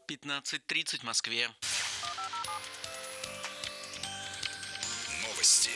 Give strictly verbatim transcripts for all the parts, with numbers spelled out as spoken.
пятнадцать тридцать в Москве. Новости.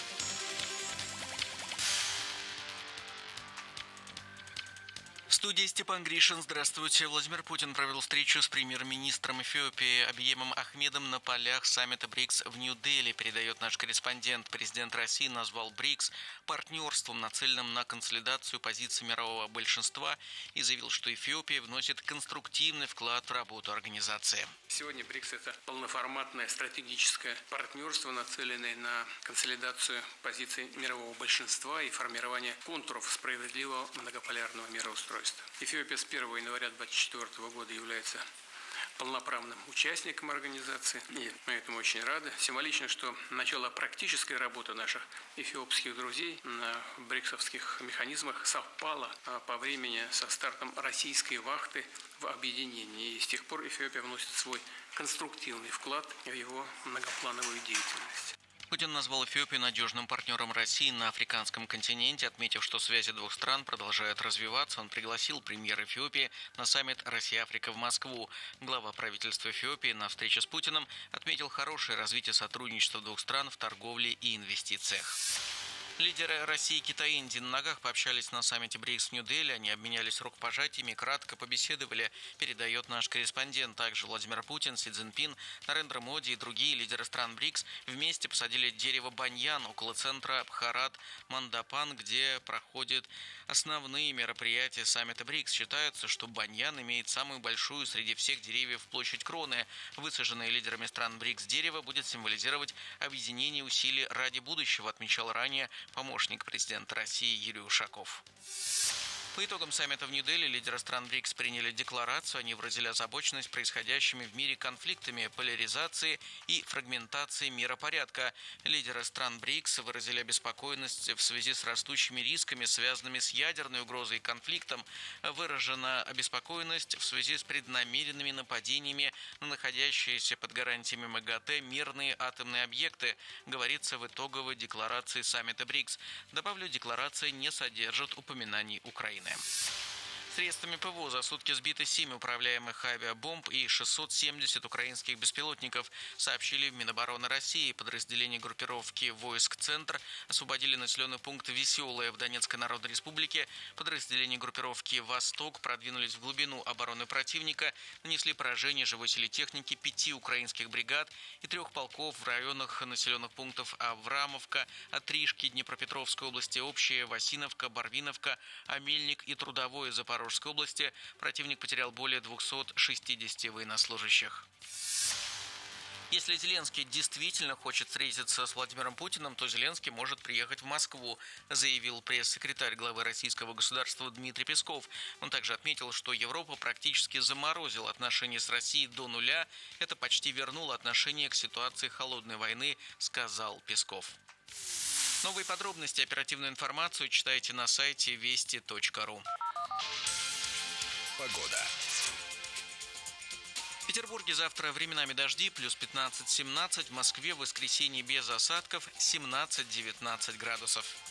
В студии Степан Гришин. Здравствуйте. Владимир Путин провел встречу с премьер-министром Эфиопии Абиемом Ахмедом на полях саммита БРИКС в Нью-Дели, передает наш корреспондент. Президент России назвал БРИКС партнерством, нацеленным на консолидацию позиций мирового большинства, и заявил, что Эфиопия вносит конструктивный вклад в работу организации. Сегодня БРИКС – это полноформатное стратегическое партнерство, нацеленное на консолидацию позиций мирового большинства и формирование контуров справедливого многополярного мироустройства. Эфиопия с первого января две тысячи двадцать четвёртого года является полноправным участником организации, и мы этому очень рады. Символично, что начало практической работы наших эфиопских друзей на бриксовских механизмах совпало по времени со стартом российской вахты в объединении, и с тех пор Эфиопия вносит свой конструктивный вклад в его многоплановую деятельность. Путин назвал Эфиопию надежным партнером России на африканском континенте, отметив, что связи двух стран продолжают развиваться. Он пригласил премьера Эфиопии на саммит «Россия-Африка» в Москву. Глава правительства Эфиопии на встрече с Путиным отметил хорошее развитие сотрудничества двух стран в торговле и инвестициях. Лидеры России, Китая и Индии на ногах пообщались на саммите БРИКС в Нью-Дели. Они обменялись рукопожатиями и кратко побеседовали, передает наш корреспондент. Также Владимир Путин, Си Цзиньпин, Нарендра Моди и другие лидеры стран БРИКС вместе посадили дерево баньян около центра Бхарат-Мандапан, где проходят основные мероприятия саммита БРИКС. Считается, что баньян имеет самую большую среди всех деревьев площадь кроны. Высаженное лидерами стран БРИКС дерево будет символизировать объединение усилий ради будущего, отмечал ранее помощник президента России Юрий Ушаков. По итогам саммита в Нью-Дели лидеры стран БРИКС приняли декларацию. Они выразили озабоченность происходящими в мире конфликтами, поляризацией и фрагментацией миропорядка. Лидеры стран БРИКС выразили обеспокоенность в связи с растущими рисками, связанными с ядерной угрозой и конфликтом. Выражена обеспокоенность в связи с преднамеренными нападениями на находящиеся под гарантиями МАГАТЭ мирные атомные объекты, говорится в итоговой декларации саммита БРИКС. Добавлю, декларация не содержит упоминаний Украины. Средствами ПВО за сутки сбиты семь управляемых авиабомб и шестьсот семьдесят украинских беспилотников, сообщили в Минобороны России. Подразделения группировки войск «Центр» освободили населенный пункт Веселое в Донецкой Народной Республике. Подразделения группировки «Восток» продвинулись в глубину обороны противника, нанесли поражение живой силе техники пяти украинских бригад и трех полков в районах населенных пунктов Аврамовка, Отришки, Днепропетровской области, Общая, Васиновка, Барвиновка, Амельник и Трудовое Запорожье. В Запорожской области противник потерял более двухсот шестидесяти военнослужащих. Если Зеленский действительно хочет встретиться с Владимиром Путиным, то Зеленский может приехать в Москву, заявил пресс-секретарь главы российского государства Дмитрий Песков. Он также отметил, что Европа практически заморозила отношения с Россией до нуля. Это почти вернуло отношения к ситуации холодной войны, сказал Песков. Новые подробности, оперативную информацию читайте на сайте вести точка ру. Погода. В Петербурге завтра временами дожди, плюс пятнадцать-семнадцать. В Москве в воскресенье без осадков семнадцать-девятнадцать градусов.